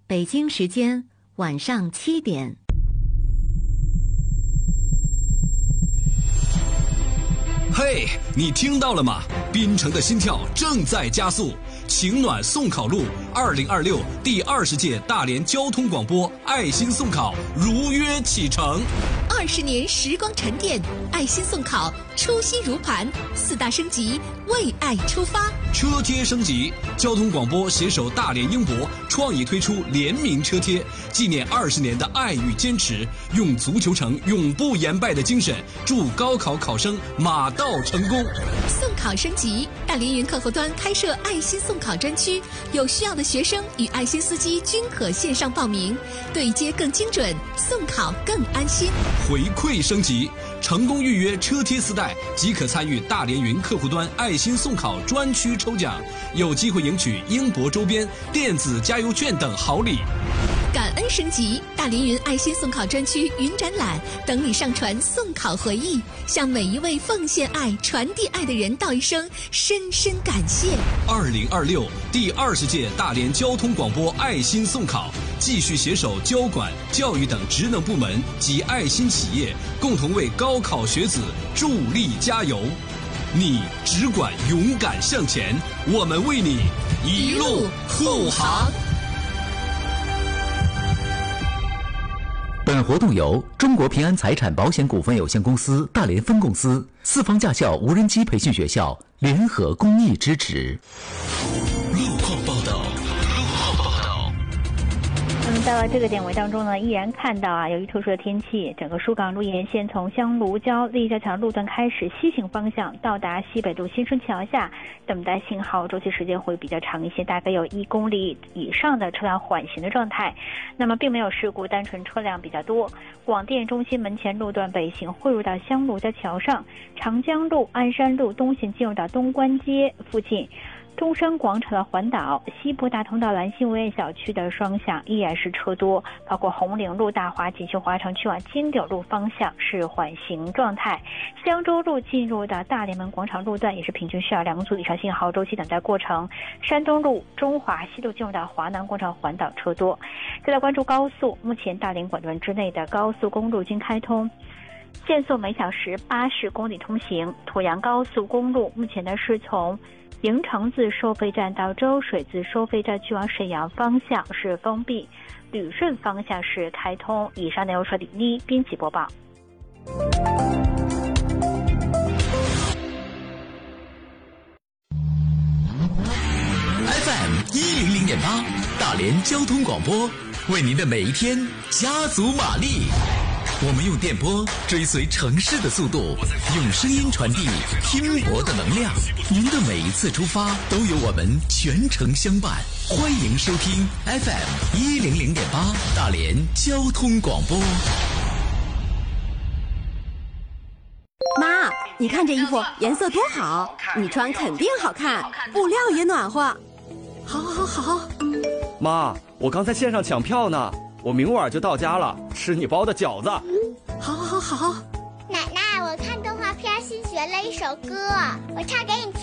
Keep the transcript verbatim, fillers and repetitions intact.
北京时间晚上七点。 嘿， hey, 你听到了吗？滨城的心跳正在加速，晴暖送考路二零二六第二十届大连交通广播爱心送考如约启程。 二十年时光沉淀，爱心送考初心如磐，四大升级，为爱出发。 车贴升级，交通广播携手大连英博创意推出联名车贴，纪念二十年的爱与坚持，用足球城永不言败的精神，祝高考考生马到成功。 送考升级，大连云客户端开设爱心送考专区，有需要的学生与爱心司机均可线上报名，对接更精准，送考更安心。 回馈升级，成功预约车贴丝带即可参与大连云客户端爱心送考专区抽奖，有机会赢取英博周边、电子加油券等好礼。 感恩升级，大连云爱心送考专区云展览等你上传送考回忆，向每一位奉献爱、传递爱的人道一声深深感谢。 二零二六第二十届大连交通广播爱心送考，继续携手交管、教育等职能部门及爱心企业，共同为高考学子助力加油。你只管勇敢向前，我们为你一路护航。 本活动由中国平安财产保险股份有限公司大连分公司、四方驾校无人机培训学校联合公益支持。 路况报道。 那么到了这个点位当中呢，依然看到啊，由于特殊的天气，整个疏港路沿线从香炉交立交桥路段开始西行方向，到达西北路新春桥下，等待信号周期时间会比较长一些，大概有一公里以上的车辆缓行的状态。那么并没有事故，单纯车辆比较多。广电中心门前路段北行汇入到香炉交桥上，长江路、鞍山路东行进入到东关街附近。中山广场的环岛、西部大通道兰心维苑小区的双向依然是车多，包括红岭路、大华锦绣华城去往金柳路方向是缓行状态。香洲路进入到大连门广场路段也是平均需要两组以上信号周期等待过程。山东路、中华西路进入到华南广场环岛车多。再来关注高速，目前大连管段之内的高速公路均开通。限速每小时八十公里通行。沱阳高速公路目前呢是从营城自收费站到周水自收费站去往沈阳方向是封闭，旅顺方向是开通。以上内容是李妮编辑播报。 F M 一零零点八，大连交通广播，为您的每一天加足马力。我们用电波追随城市的速度，用声音传递拼搏的能量。您的每一次出发都有我们全程相伴。欢迎收听 F M 一零零点八大连交通广播。 妈，你看这衣服颜色多好，你穿肯定好看，布料也暖和。好好好好。 妈，我刚在线上抢票呢，我明晚就到家了，吃你包的饺子。 好好好。 奶奶，我看动画片新学了一首歌，我唱给你听。